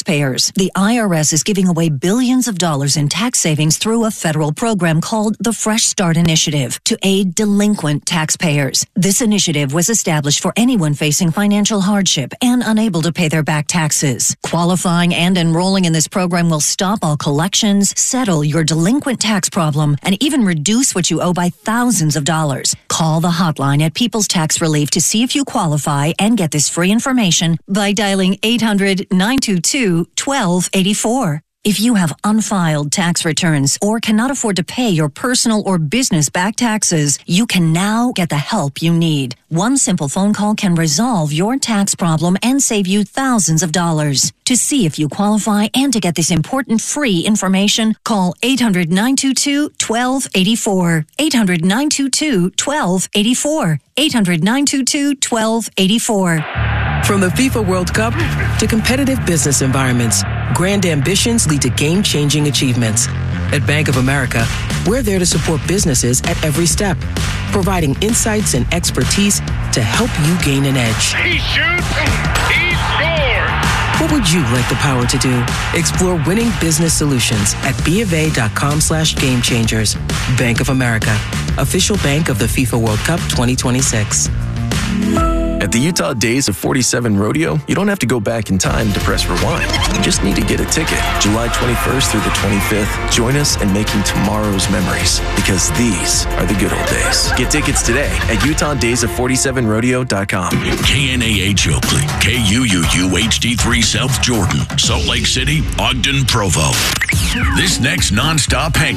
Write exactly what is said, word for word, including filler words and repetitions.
taxpayers. The I R S is giving away billions of dollars in tax savings through a federal program called the Fresh Start Initiative to aid delinquent taxpayers. This initiative was established for anyone facing financial hardship and unable to pay their back taxes. Qualifying and enrolling in this program will stop all collections, settle your delinquent tax problem, and even reduce what you owe by thousands of dollars. Call the hotline at People's Tax Relief to see if you qualify and get this free information by dialing eight hundred, nine two two, one two eight four. If you have unfiled tax returns or cannot afford to pay your personal or business back taxes, you can now get the help you need. One simple phone call can resolve your tax problem and save you thousands of dollars. To see if you qualify and to get this important free information, call eight hundred, nine two two, one two eight four. eight hundred, nine two two, one two eight four. eight hundred, nine two two, one two eight four. From the FIFA World Cup to competitive business environments, grand ambitions lead to game-changing achievements. At Bank of America, we're there to support businesses at every step, providing insights and expertise to help you gain an edge. He shoots, he scores! What would you like the power to do? Explore winning business solutions at BofA.com slash game changers. Bank of America, official bank of the FIFA World Cup twenty twenty-six. At the Utah Days of forty-seven Rodeo, you don't have to go back in time to press rewind. You just need to get a ticket. July twenty-first through the twenty-fifth, join us in making tomorrow's memories, because these are the good old days. Get tickets today at utah days of forty-seven rodeo dot com. K N A H Oakley, K U U U H D three South Jordan, Salt Lake City, Ogden, Provo. This next nonstop Hank